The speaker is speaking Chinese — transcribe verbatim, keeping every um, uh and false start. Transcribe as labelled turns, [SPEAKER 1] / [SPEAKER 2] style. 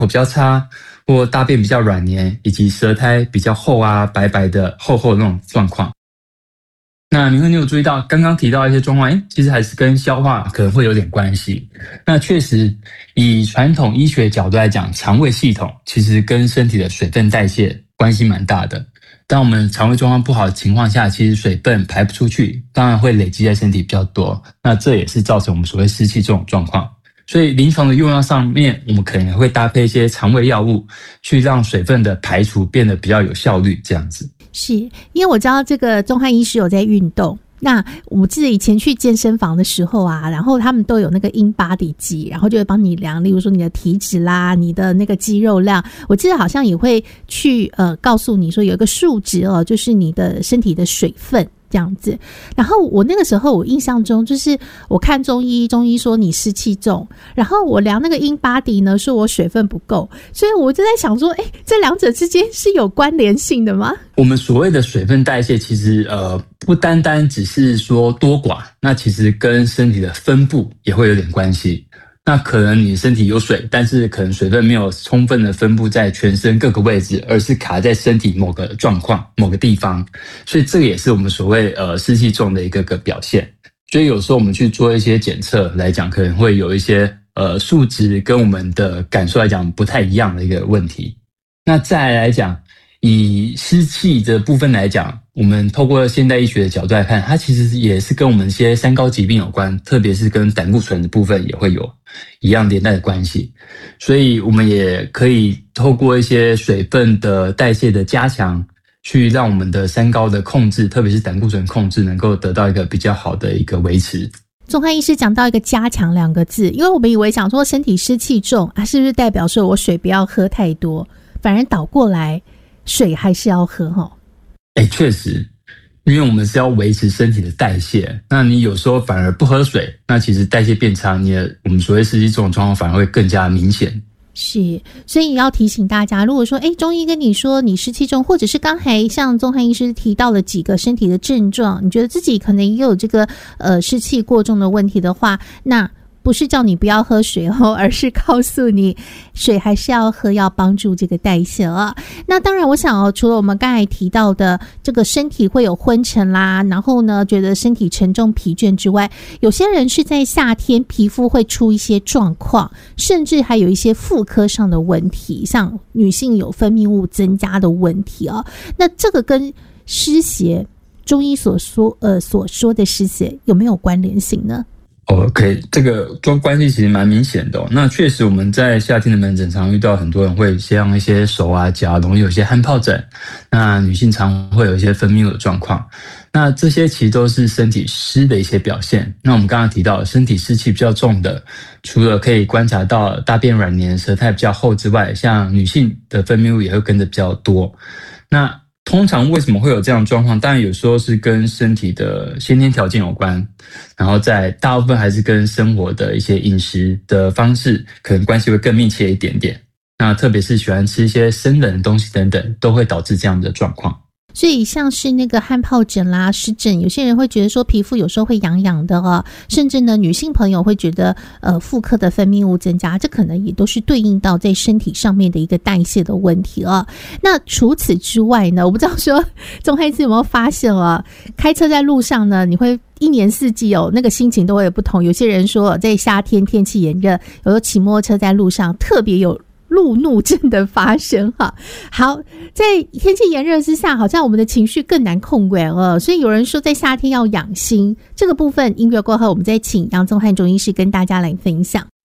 [SPEAKER 1] 或比较差，或大便比较软黏，以及舌苔比较厚啊、白白的、厚厚的那种状况。那明慧，你有注意到刚刚提到一些状况，诶，其实还是跟消化可能会有点关系。那确实，以传统医学角度来讲，肠胃系统其实跟身体的水分代谢关系蛮大的。当我们肠胃状况不好的情况下，其实水分排不出去，当然会累积在身体比较多。那这也是造成我们所谓湿气这种状况。所以临床的用药上面，我们可能会搭配一些肠胃药物，去让水分的排除变得比较有效率，这样子。
[SPEAKER 2] 是因为我知道这个钟汉医师有在运动，那我记得以前去健身房的时候啊，然后他们都有那个 InBody 机，然后就会帮你量，例如说你的体脂啦，你的那个肌肉量，我记得好像也会去呃告诉你说有一个数值哦，就是你的身体的水分这样子。然后我那个时候我印象中就是我看中医，中医说你湿气重，然后我量那个 InBody 呢说我水分不够，所以我就在想说，诶，这两者之间是有关联性的吗？
[SPEAKER 1] 我们所谓的水分代谢其实呃不单单只是说多寡，那其实跟身体的分布也会有点关系。那可能你身体有水，但是可能水分没有充分的分布在全身各个位置，而是卡在身体某个状况某个地方，所以这个也是我们所谓呃湿气重的一个个表现。所以有时候我们去做一些检测来讲，可能会有一些呃数值跟我们的感受来讲不太一样的一个问题。那再来讲，以湿气的部分来讲，我们透过现代医学的角度来看，它其实也是跟我们一些三高疾病有关，特别是跟胆固醇的部分也会有一样连带的关系。所以我们也可以透过一些水分的代谢的加强，去让我们的三高的控制，特别是胆固醇控制能够得到一个比较好的一个维持。
[SPEAKER 2] 钟汉医师讲到一个加强两个字，因为我们以为想说身体湿气重啊，是不是代表说我水不要喝太多，反而倒过来水还是要喝齁。
[SPEAKER 1] 哎，确实，因为我们是要维持身体的代谢，那你有时候反而不喝水，那其实代谢变差，你的我们所谓湿气重的状况反而会更加明显。
[SPEAKER 2] 是，所以要提醒大家，如果说诶中医跟你说你湿气重，或者是刚才像钟汉医师提到了几个身体的症状，你觉得自己可能也有这个呃湿气过重的问题的话，那不是叫你不要喝水哦，而是告诉你水还是要喝，要帮助这个代谢啊。那当然我想哦，除了我们刚才提到的这个身体会有昏沉啦，然后呢觉得身体沉重疲倦之外，有些人是在夏天皮肤会出一些状况，甚至还有一些妇科上的问题，像女性有分泌物增加的问题啊。那这个跟湿邪中医所说呃所说的湿邪有没有关联性呢
[SPEAKER 1] ？OK， 这个关系其实蛮明显的哦。那确实我们在夏天的门诊常遇到很多人会像一些手啊脚容易有一些汗疱疹，那女性常会有一些分泌物的状况，那这些其实都是身体湿的一些表现。那我们刚刚提到身体湿气比较重的，除了可以观察到大便软黏、舌苔比较厚之外，像女性的分泌物也会跟着比较多。那通常为什么会有这样的状况？当然有时候是跟身体的先天条件有关，然后在大部分还是跟生活的一些饮食的方式可能关系会更密切一点点。那特别是喜欢吃一些生冷的东西等等，都会导致这样的状况。
[SPEAKER 2] 所以像是那个汗疱疹啦、湿疹，有些人会觉得说皮肤有时候会痒痒的哦，甚至呢女性朋友会觉得呃妇科的分泌物增加，这可能也都是对应到在身体上面的一个代谢的问题哦。那除此之外呢，我不知道说钟汉医师有没有发现哦，开车在路上呢，你会一年四季哦，那个心情都会有不同。有些人说在夏天天气炎热，有时候骑摩托车在路上特别有路怒症的发生哈。好，在天气炎热之下，好像我们的情绪更难控管了，所以有人说在夏天要养心。这个部分音乐过后，我们再请杨宗翰中医师跟大家来分享。